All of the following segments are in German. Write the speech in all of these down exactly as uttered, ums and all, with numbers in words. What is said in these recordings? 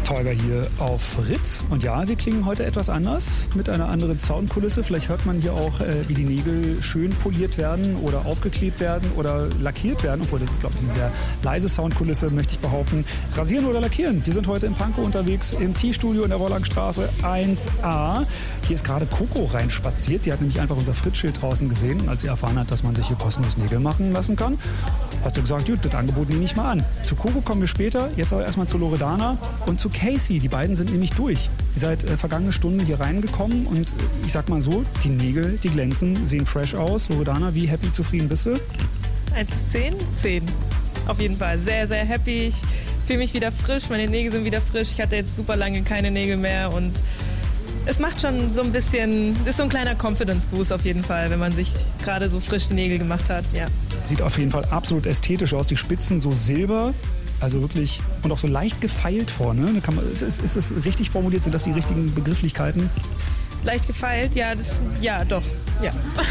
Tolga hier auf Fritz. Und ja, wir klingen heute etwas anders, mit einer anderen Soundkulisse. Vielleicht hört man hier auch, äh, wie die Nägel schön poliert werden oder aufgeklebt werden oder lackiert werden. Obwohl, das ist, glaube ich, eine sehr leise Soundkulisse, möchte ich behaupten. Rasieren oder lackieren? Wir sind heute in Pankow unterwegs, im T-Studio in der Wollangstraße eins a. Hier ist gerade Coco reinspaziert. Die hat nämlich einfach unser Fritz-Schild draußen gesehen. Und als sie erfahren hat, dass man sich hier kostenlos Nägel machen lassen kann, hat sie gesagt, gut, das Angebot nehme ich mal an. Zu Coco kommen wir später. Jetzt aber erstmal zu Loredana und zu Casey. Die beiden sind nämlich durch. Ihr seid äh, vergangene Stunde hier reingekommen und äh, ich sag mal so, die Nägel, die glänzen, sehen fresh aus. Loredana, wie happy, zufrieden bist du? eins bis zehn? zehn. Auf jeden Fall. Sehr, sehr happy. Ich fühle mich wieder frisch. Meine Nägel sind wieder frisch. Ich hatte jetzt super lange keine Nägel mehr und es macht schon so ein bisschen, ist so ein kleiner Confidence-Boost auf jeden Fall, wenn man sich gerade so frisch die Nägel gemacht hat. Ja. Sieht auf jeden Fall absolut ästhetisch aus. Die Spitzen so silber. Also wirklich, und auch so leicht gefeilt vorne. Da kann man, ist, ist, ist das richtig formuliert? Sind das die richtigen Begrifflichkeiten? Leicht gefeilt, ja, das, ja, doch, ja.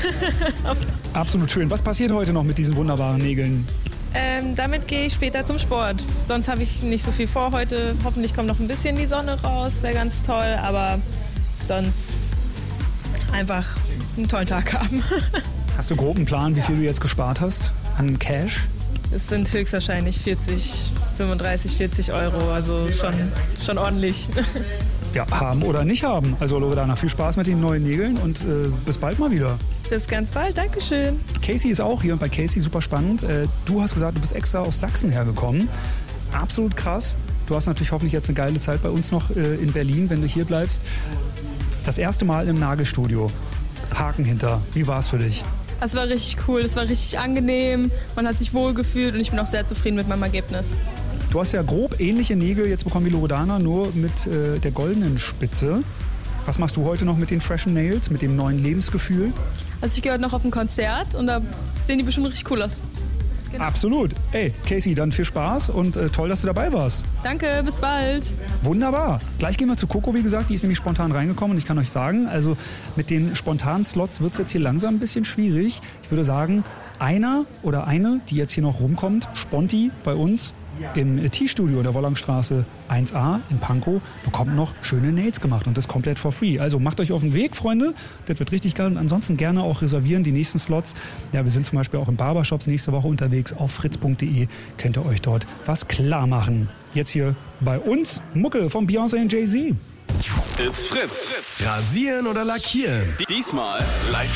Absolut schön. Was passiert heute noch mit diesen wunderbaren Nägeln? Ähm, damit gehe ich später zum Sport. Sonst habe ich nicht so viel vor heute. Hoffentlich kommt noch ein bisschen die Sonne raus, wäre ganz toll. Aber sonst einfach einen tollen Tag haben. Hast du grob einen Plan, wie viel du jetzt gespart hast an Cash? Es sind höchstwahrscheinlich vierzig, fünfunddreißig, vierzig Euro, also schon, schon ordentlich. Ja, haben oder nicht haben. Also Loredana, viel Spaß mit den neuen Nägeln und äh, bis bald mal wieder. Bis ganz bald, Dankeschön. Casey ist auch hier und bei Casey super spannend. Äh, du hast gesagt, du bist extra aus Sachsen hergekommen. Absolut krass. Du hast natürlich hoffentlich jetzt eine geile Zeit bei uns noch äh, in Berlin, wenn du hier bleibst. Das erste Mal im Nagelstudio. Haken hinter. Wie war es für dich? Es war richtig cool, es war richtig angenehm, man hat sich wohl gefühlt und ich bin auch sehr zufrieden mit meinem Ergebnis. Du hast ja grob ähnliche Nägel jetzt bekommen wie Loredana, nur mit äh, der goldenen Spitze. Was machst du heute noch mit den freshen Nails, mit dem neuen Lebensgefühl? Also ich gehe heute noch auf ein Konzert und da sehen die bestimmt richtig cool aus. Genau. Absolut. Ey, Casey, dann viel Spaß und äh, toll, dass du dabei warst. Danke, bis bald. Wunderbar. Gleich gehen wir zu Coco, wie gesagt. Die ist nämlich spontan reingekommen und ich kann euch sagen, also mit den spontanen Slots wird es jetzt hier langsam ein bisschen schwierig. Ich würde sagen, einer oder eine, die jetzt hier noch rumkommt, Sponti bei uns im T-Studio der Wollangstraße eins a in Pankow, bekommt noch schöne Nails gemacht und das komplett for free. Also macht euch auf den Weg, Freunde. Das wird richtig geil und ansonsten gerne auch reservieren, die nächsten Slots. Ja, wir sind zum Beispiel auch in Barbershops nächste Woche unterwegs. Auf fritz punkt de könnt ihr euch dort was klar machen. Jetzt hier bei uns Mucke von Beyoncé und Jay-Z. It's Fritz. Rasieren oder lackieren? Diesmal live